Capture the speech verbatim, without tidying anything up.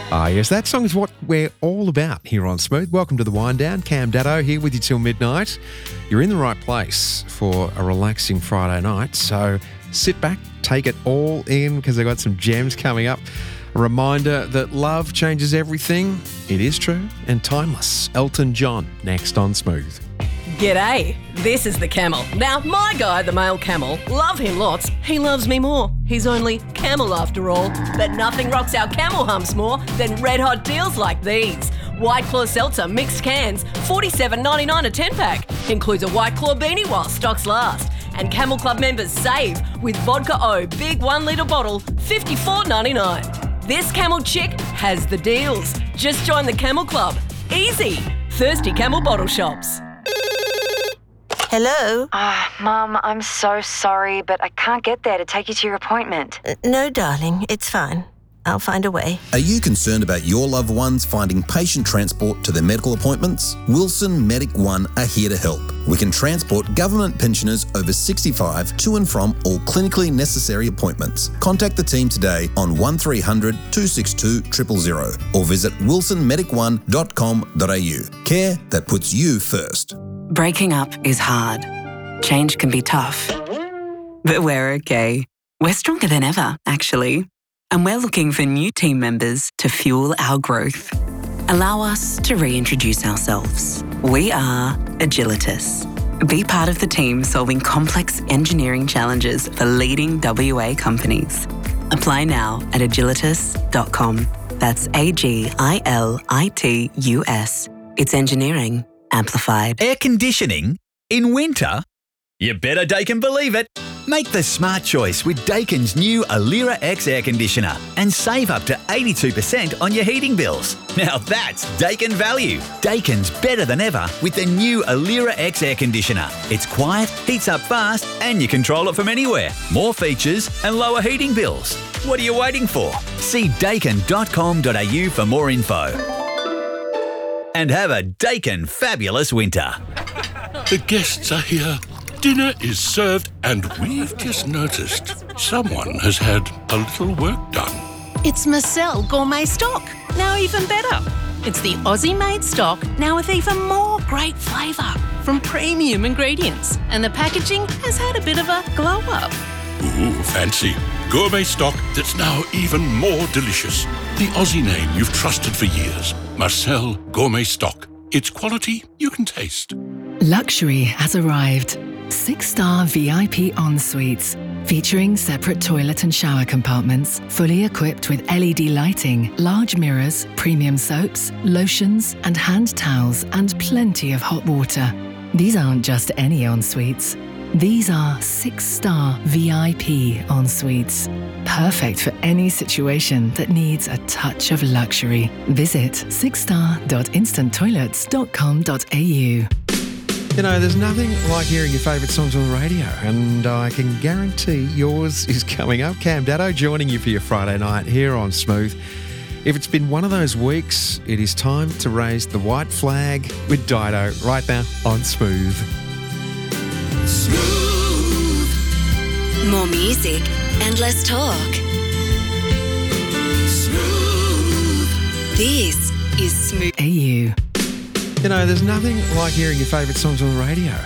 Ah, yes, that song is what we're all about here on Smooth. Welcome to the Wind Down. Cam Daddo here with you till midnight. You're in the right place for a relaxing Friday night, so sit back, take it all in because I've got some gems coming up. A reminder that love changes everything. It is true and timeless. Elton John next on Smooth. G'day, this is the Camel. Now, my guy, the male camel, love him lots. He loves me more. He's only camel after all. But nothing rocks our camel humps more than red hot deals like these. White Claw Seltzer mixed cans, forty-seven ninety-nine a ten pack. Includes a White Claw beanie while stocks last. And Camel Club members save with Vodka O big one litre bottle, fifty-four ninety-nine. This camel chick has the deals. Just join the Camel Club. Easy. Thirsty Camel bottle shops. Hello? Ah, uh, Mum, I'm so sorry, but I can't get there to take you to your appointment. Uh, no, darling, it's fine. I'll find a way. Are you concerned about your loved ones finding patient transport to their medical appointments? Wilson Medic One are here to help. We can transport government pensioners over sixty-five to and from all clinically necessary appointments. Contact the team today on one three hundred two six two zero zero zero or visit wilson medic one dot com dot a u. Care that puts you first. Breaking up is hard. Change can be tough. But we're okay. We're stronger than ever, actually. And we're looking for new team members to fuel our growth. Allow us to reintroduce ourselves. We are Agilitas. Be part of the team solving complex engineering challenges for leading W A companies. Apply now at agilitas dot com. That's A G I L I T U S. It's engineering amplified. Air conditioning in winter? You better Daikin believe it. Make the smart choice with Daikin's new Alira X air conditioner and save up to eighty-two percent on your heating bills. Now that's Daikin value. Daikin's better than ever with the new Alira X air conditioner. It's quiet, heats up fast, and you control it from anywhere. More features and lower heating bills. What are you waiting for? See daikin dot com dot a u for more info. And have a Daikin fabulous winter. The guests are here. Dinner is served and we've just noticed someone has had a little work done. It's Marcel Gourmet Stock, now even better. It's the Aussie-made stock, now with even more great flavour from premium ingredients. And the packaging has had a bit of a glow-up. Ooh, fancy. Gourmet stock that's now even more delicious. The Aussie name you've trusted for years. Marcel Gourmet Stock. It's quality you can taste. Luxury has arrived. Six-star V I P en-suites, featuring separate toilet and shower compartments, fully equipped with L E D lighting, large mirrors, premium soaps, lotions and hand towels, and plenty of hot water. These aren't just any en-suites. These are six-star V I P en-suites, perfect for any situation that needs a touch of luxury. Visit six star dot instant toilets dot com dot a u. You know, there's nothing like hearing your favourite songs on the radio, and I can guarantee yours is coming up. Cam Daddo joining you for your Friday night here on Smooth. If it's been one of those weeks, it is time to raise the white flag with Dido right now on Smooth. Smooth. More music and less talk. Smooth. This is Smooth. A U. You know, there's nothing like hearing your favourite songs on the radio,